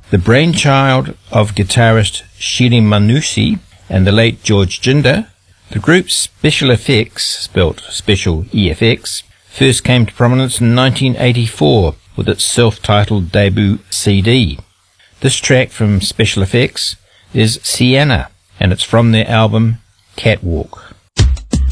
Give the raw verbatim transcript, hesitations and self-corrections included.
The brainchild of guitarist Shiri Manushi and the late George Ginder, the group's Special Effects, spelt Special E F X, first came to prominence in nineteen eighty-four with its self-titled debut C D. This track from Special Effects is Sienna, and it's from their album Catwalk.